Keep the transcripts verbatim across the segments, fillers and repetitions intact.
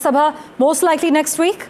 Sabha most likely next week?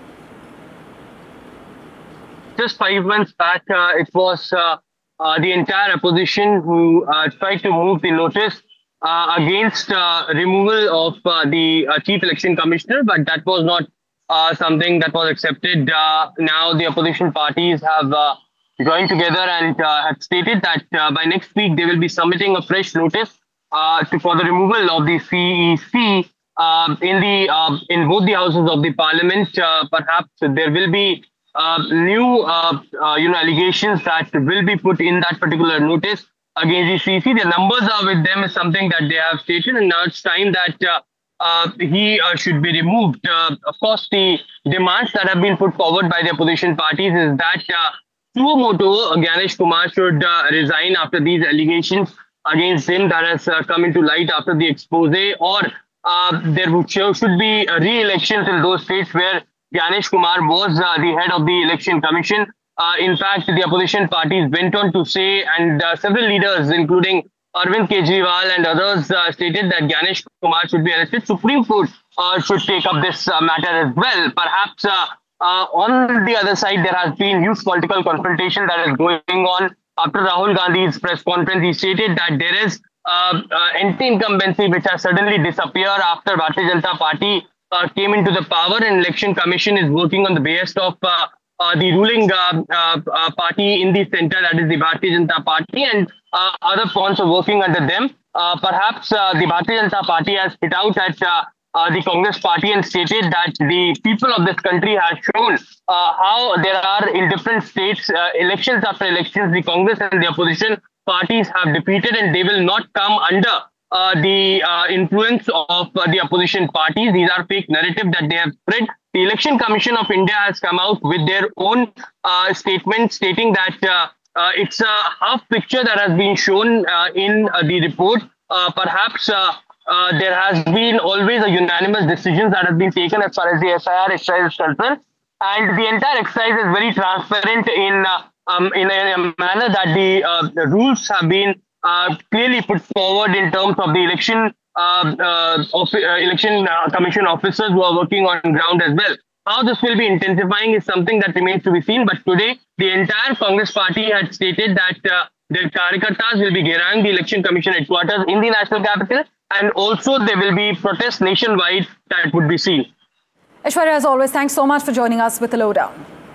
Just five months back, uh, it was uh, uh, the entire opposition who uh, tried to move the notice uh, against uh, removal of uh, the uh, chief election commissioner, but that was not uh, something that was accepted. Uh, now the opposition parties have uh, joined together and uh, have stated that uh, by next week they will be submitting a fresh notice uh, to, for the removal of the C E C uh, in the uh, in both the houses of the parliament. Uh, perhaps there will be Uh, new, uh, uh, you know, allegations that will be put in that particular notice against the C C. The numbers are with them is something that they have stated, and now it's time that uh, uh, he uh, should be removed. Uh, of course, the demands that have been put forward by the opposition parties is that uh, suo motu Gyanesh Kumar should uh, resign after these allegations against him that has uh, come into light after the expose, or uh, there would, should be uh, re-elections in those states where Gyanesh Kumar was uh, the head of the election commission. Uh, in fact, the opposition parties went on to say, and uh, several leaders, including Arvind Kejriwal and others, uh, stated that Gyanesh Kumar should be arrested. Supreme Court uh, should take up this uh, matter as well. Perhaps uh, uh, on the other side, there has been huge political confrontation that is going on. After Rahul Gandhi's press conference, he stated that there is uh, uh, anti-incumbency which has suddenly disappeared after Bharatiya Janata Party Uh, came into the power, and election commission is working on the behest of uh, uh, the ruling uh, uh, uh, party in the center, that is the Bharatiya Janata Party, and uh, other pawns are working under them. Uh, perhaps uh, the Bharatiya Janata Party has hit out at uh, uh, the Congress party and stated that the people of this country have shown uh, how there are in different states, uh, elections after elections, the Congress and the opposition parties have defeated, and they will not come under Uh, the uh, influence of uh, the opposition parties. These are fake narratives that they have spread. The Election Commission of India has come out with their own uh, statement stating that uh, uh, it's a half picture that has been shown uh, in uh, the report. Uh, perhaps uh, uh, there has been always a unanimous decision that has been taken as far as the S I R exercise is concerned. And the entire exercise is very transparent in, uh, um, in, a, in a manner that the, uh, the rules have been Uh, clearly put forward in terms of the election uh, uh, of, uh, election uh, commission officers who are working on ground as well. How this will be intensifying is something that remains to be seen. But today, the entire Congress party had stated that uh, their Karyakartas will be gherang the election commission headquarters in the national capital, and also there will be protests nationwide that would be seen. Aishwarya, as always, thanks so much for joining us with the lowdown.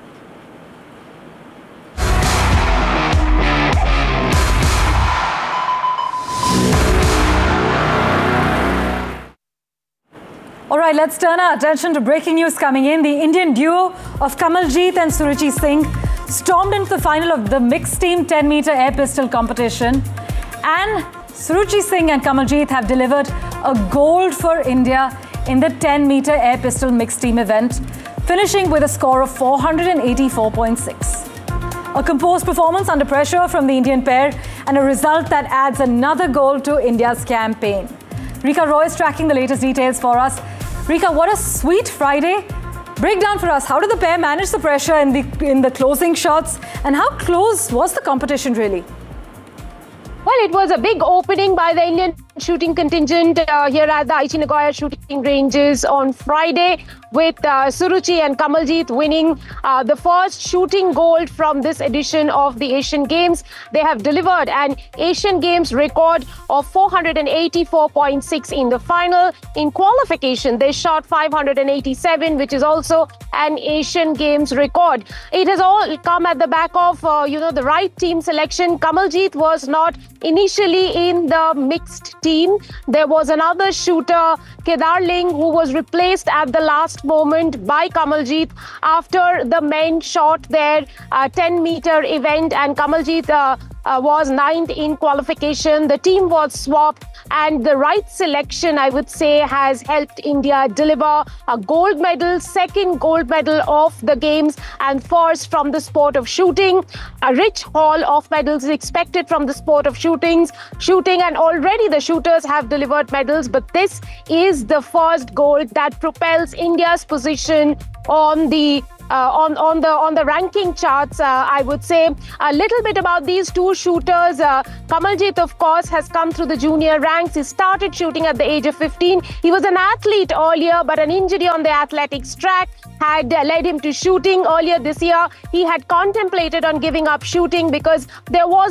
All right, let's turn our attention to breaking news coming in. The Indian duo of Kamaljeet and Suruchi Singh stormed into the final of the mixed team ten meter air pistol competition. And Suruchi Singh and Kamaljeet have delivered a gold for India in the ten meter air pistol mixed team event, finishing with a score of four hundred eighty-four point six. A composed performance under pressure from the Indian pair, and a result that adds another goal to India's campaign. Rika Roy is tracking the latest details for us. Rika, what a sweet Friday. Break down for us, how did the pair manage the pressure in the, in the closing shots, and how close was the competition really? Well, it was a big opening by the Indian shooting contingent uh, here at the Aichi Nagoya shooting ranges on Friday, with uh, Suruchi and Kamaljeet winning uh, the first shooting gold from this edition of the Asian Games. They have delivered an Asian Games record of four hundred eighty-four point six in the final. In qualification, they shot five hundred eighty-seven, which is also an Asian Games record. It has all come at the back of, uh, you know, the right team selection. Kamaljeet was not initially in the mixed team. There was another shooter, Kedar Ling, who was replaced at the last moment by Kamaljeet after the men shot their uh, ten meter event, and Kamaljeet uh, uh, was ninth in qualification. The team was swapped, and the right selection, I would say, has helped India deliver a gold medal, second gold medal of the games, and first from the sport of shooting. A rich haul of medals is expected from the sport of shootings, shooting, and already the shooters have delivered medals, but this is the first gold that propels India's position on the uh, on on the on the ranking charts. Uh, I would say a little bit about these two shooters. Uh, Kamaljeet, of course, has come through the junior ranks. He started shooting at the age of fifteen. He was an athlete earlier, but an injury on the athletics track had uh, led him to shooting. Earlier this year, he had contemplated on giving up shooting because there was